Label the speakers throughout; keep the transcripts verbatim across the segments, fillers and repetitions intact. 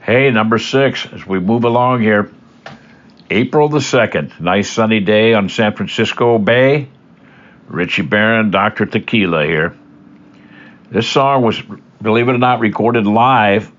Speaker 1: Hey, number six, as we move along here, April the second, nice sunny day on San Francisco Bay. Richie Barron, Doctor Tequila here. This song was, believe it or not, recorded live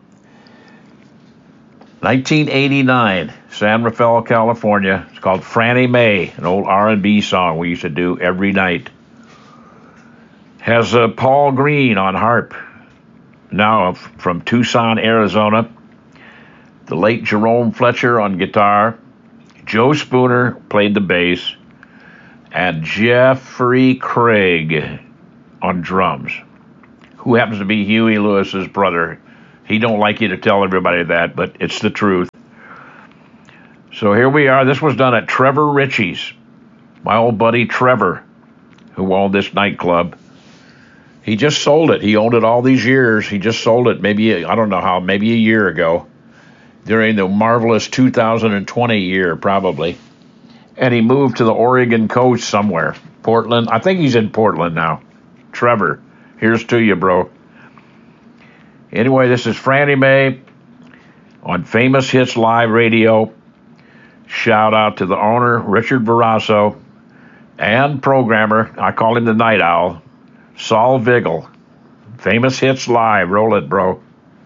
Speaker 1: nineteen eighty-nine, San Rafael, California. It's called Franny Mae, an old R and B song we used to do every night. Has uh, Paul Green on harp, now from Tucson, Arizona. The late Jerome Fletcher on guitar. Joe Spooner played the bass. And Jeffrey Craig on drums, who happens to be Huey Lewis's brother. He don't like you to tell everybody that, but it's the truth. So here we are. This was done at Trevor Ritchie's. My old buddy Trevor, who owned this nightclub. He just sold it. He owned it all these years. He just sold it maybe, I don't know how, maybe a year ago. During the marvelous two thousand twenty year, probably. And he moved to the Oregon coast somewhere. Portland. I think he's in Portland now. Trevor, here's to you, bro. Anyway, this is Franny Mae on Famous Hits Live Radio. Shout out to the owner, Richard Barrasso, and programmer, I call him the Night Owl, Saul Vigil. Famous Hits Live. Roll it, bro.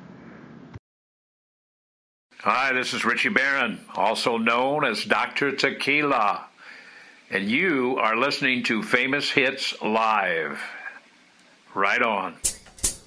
Speaker 1: Hi, this is Richie Barron, also known as Doctor Tequila, and you are listening to Famous Hits Live. Right on.